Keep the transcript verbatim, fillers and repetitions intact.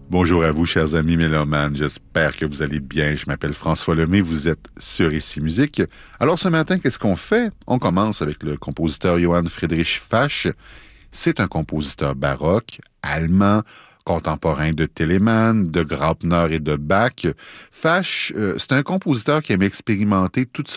Bonjour à vous, chers amis mélomanes. J'espère que vous allez bien. Je m'appelle François Lemay. Vous êtes sur Ici Musique. Alors, ce matin, qu'est-ce qu'on fait? On commence avec le compositeur Johann Friedrich Fasch. C'est un compositeur baroque, allemand, contemporain de Telemann, de Graupner et de Bach. Fasch, euh, c'est un compositeur qui aime expérimenter toutes